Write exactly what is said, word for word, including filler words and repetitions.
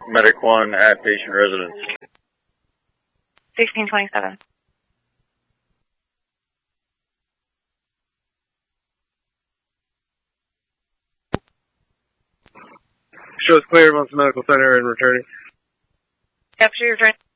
Medic one at patient residence. sixteen twenty-seven. Shows clear, wants the medical center and returning. Yep, she returned.